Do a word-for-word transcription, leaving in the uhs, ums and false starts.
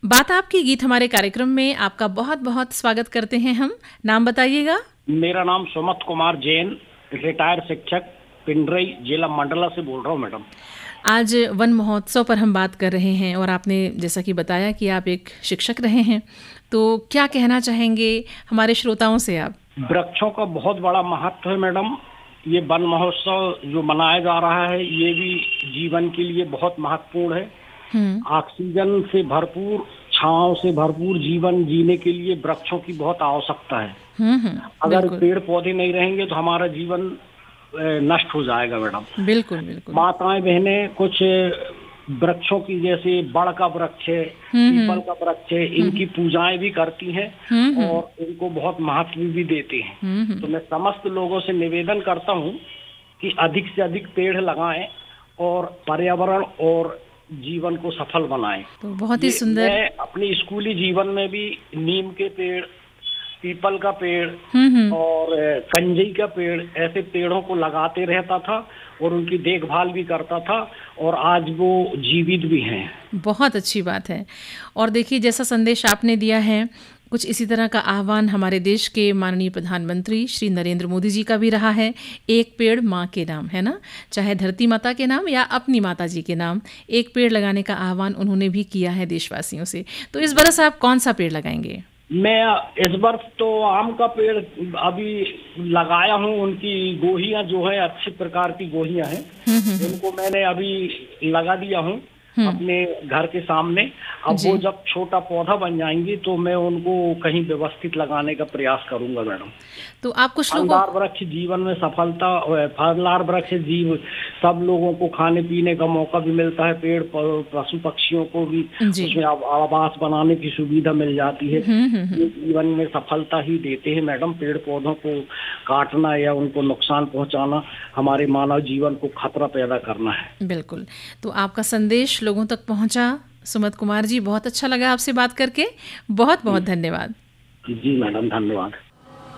बात आपकी गीत हमारे कार्यक्रम में आपका बहुत बहुत स्वागत करते हैं हम। नाम बताइएगा। मेरा नाम सुमत कुमार जैन, रिटायर्ड शिक्षक, पिंडरई जिला मंडला से बोल रहा हूँ मैडम। आज वन महोत्सव पर हम बात कर रहे हैं और आपने जैसा कि बताया कि आप एक शिक्षक रहे हैं, तो क्या कहना चाहेंगे हमारे श्रोताओं से आप? वृक्षों का बहुत बड़ा महत्व है मैडम। ये वन महोत्सव जो मनाया जा रहा है ये भी जीवन के लिए बहुत महत्वपूर्ण है। ऑक्सीजन से भरपूर, छांव से भरपूर जीवन जीने के लिए वृक्षों की बहुत आवश्यकता है। अगर पेड़ पौधे नहीं रहेंगे तो हमारा जीवन नष्ट हो जाएगा मैडम। बिल्कुल बिल्कुल। माताएं बहनें कुछ वृक्षों की, जैसे बड़ का वृक्ष है, पीपल का वृक्ष है, इनकी पूजाएं भी करती हैं और इनको बहुत महत्व भी देते हैं। तो मैं समस्त लोगों से निवेदन करता हूं कि अधिक से अधिक पेड़ लगाएं और पर्यावरण और जीवन को सफल बनाएं। तो बहुत ही सुंदर। मैं अपनी स्कूली जीवन में भी नीम के पेड़, पीपल का पेड़ और कंजई का पेड़, ऐसे पेड़ों को लगाते रहता था और उनकी देखभाल भी करता था और आज वो जीवित भी हैं। बहुत अच्छी बात है। और देखिए, जैसा संदेश आपने दिया है, कुछ इसी तरह का आह्वान हमारे देश के माननीय प्रधानमंत्री श्री नरेंद्र मोदी जी का भी रहा है। एक पेड़ माँ के नाम, है ना, चाहे धरती माता के नाम या अपनी माता जी के नाम, एक पेड़ लगाने का आह्वान उन्होंने भी किया है देशवासियों से। तो इस बरस आप कौन सा पेड़ लगाएंगे? मैं इस वर्ष तो आम का पेड़ अभी लगाया हूँ। उनकी गोहियां जो है अच्छी प्रकार की गोहियां हैं, उनको मैंने अभी लगा दिया हूँ अपने घर के सामने। अब वो जब छोटा पौधा बन जाएंगी तो मैं उनको कहीं व्यवस्थित लगाने का प्रयास करूंगा मैडम। तो आप कुछ लोगों फलदार वृक्ष जीवन में सफलता, फलदार वृक्ष जीव सब लोगों को खाने पीने का मौका भी मिलता है। पेड़ पशु पक्षियों को भी उसमें आवास बनाने की सुविधा मिल जाती है। जीवन में सफलता ही देते हैं मैडम। पेड़ पौधों को काटना या उनको नुकसान पहुंचाना हमारे मानव जीवन को खतरा पैदा करना है। बिल्कुल। तो आपका संदेश लोगों तक पहुंचा सुमत कुमार जी। बहुत अच्छा लगा आपसे बात करके। बहुत बहुत धन्यवाद। जी मैडम, धन्यवाद।